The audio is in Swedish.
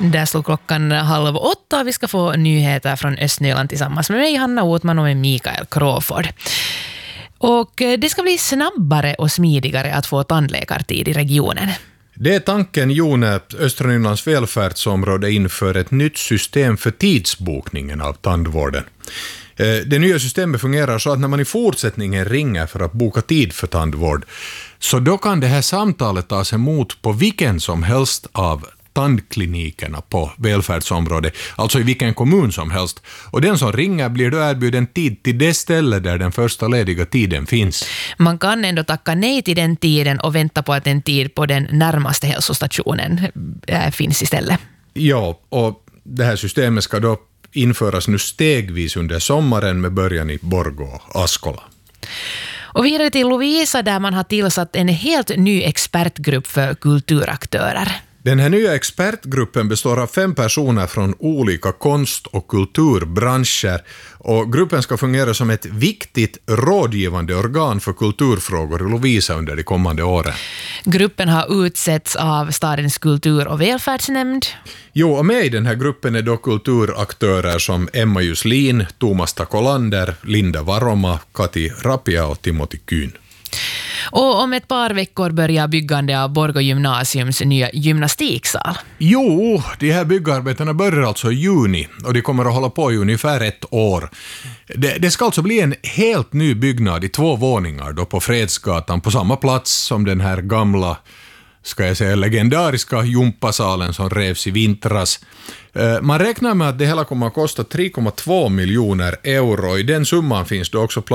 Där slog klockan 7:30. Vi ska få nyheter från Östnyland tillsammans med mig, Hanna Otman, och med Mikael Crawford. Och det ska bli snabbare och smidigare att få tandläkartid i regionen. Det är tanken, Jone. Östra Nylands välfärdsområde inför ett nytt system för tidsbokningen av tandvården. Det nya systemet fungerar så att när man i fortsättningen ringer för att boka tid för tandvård, så då kan det här samtalet tas emot på vilken som helst av tandklinikerna på välfärdsområdet, alltså i vilken kommun som helst. Och den som ringer blir då erbjuden tid till det ställe där den första lediga tiden finns. Man kan ändå tacka nej till den tiden och vänta på att en tid på den närmaste hälsostationen finns istället. Ja, och det här systemet ska då införas nu stegvis under sommaren med början i Borgå och Askola. Och vidare till Lovisa, där man har tillsatt en helt ny expertgrupp för kulturaktörer. Den här nya expertgruppen består av 5 personer från olika konst- och kulturbranscher, och gruppen ska fungera som ett viktigt rådgivande organ för kulturfrågor i Lovisa under de kommande åren. Gruppen har utsetts av stadens kultur- och välfärdsnämnd. Jo, och med i den här gruppen är då kulturaktörer som Emma Juslin, Thomas Takolander, Linda Varoma, Kati Rapia och Timothy Kuhn. Och om ett par veckor börjar byggande av Borgå gymnasiums nya gymnastiksal. Jo, de här byggarbetena börjar alltså i juni, och de kommer att hålla på i ungefär 1 år. Det ska alltså bli en helt ny byggnad i 2 våningar då på Fredsgatan, på samma plats som den här gamla, ska jag säga, legendariska gympasalen som revs i vintras. Man räknar med att det hela kommer att kosta 3,2 miljoner euro. I den summan finns det också